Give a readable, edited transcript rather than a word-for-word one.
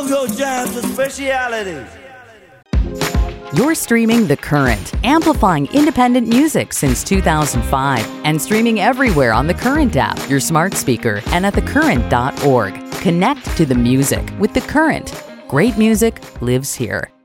go-go jams and specialities. You're streaming The Current, amplifying independent music since 2005 and streaming everywhere on the Current app, your smart speaker, and at thecurrent.org. Connect to the music with The Current. Great music lives here.